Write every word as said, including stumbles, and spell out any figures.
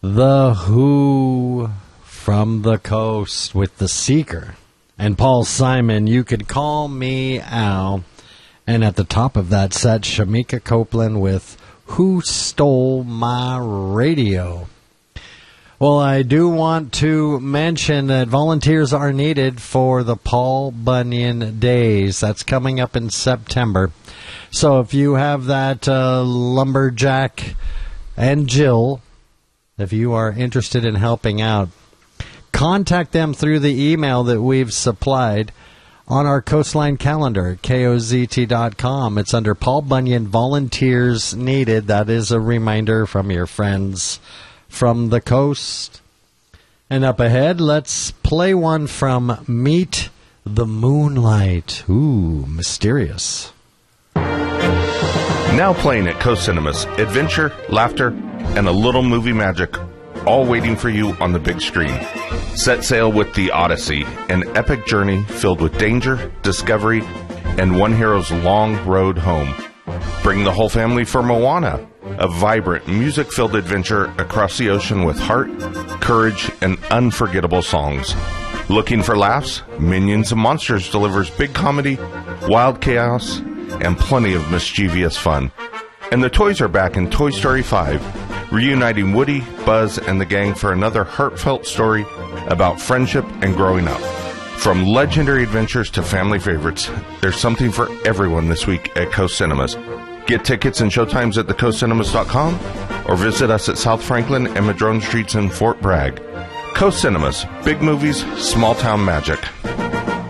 The Who from the Coast with The Seeker and Paul Simon, You Could Call Me Al. And at the top of that set, Shamika Copeland with Who Stole My Radio. Well, I do want to mention that volunteers are needed for the Paul Bunyan Days. That's coming up in September. So if you have that uh, lumberjack and Jill, if you are interested in helping out, contact them through the email that we've supplied on our Coastline calendar at K O Z T dot com. It's under Paul Bunyan Volunteers Needed. That is a reminder from your friends from the coast. And up ahead, let's play one from Meet the Moonlight. Ooh, mysterious. Now playing at Coast Cinemas, adventure, laughter, and a little movie magic, all waiting for you on the big screen. Set sail with The Odyssey, an epic journey filled with danger, discovery, and one hero's long road home. Bring the whole family for Moana, a vibrant, music-filled adventure across the ocean with heart, courage, and unforgettable songs. Looking for laughs? Minions and Monsters delivers big comedy, wild chaos, and plenty of mischievous fun. And the toys are back in Toy Story five, reuniting Woody, Buzz, and the gang for another heartfelt story about friendship and growing up. From legendary adventures to family favorites, there's something for everyone this week at Coast Cinemas. Get tickets and showtimes at the coast cinemas dot com or visit us at South Franklin and Madrone Streets in Fort Bragg. Coast Cinemas, big movies, small town magic.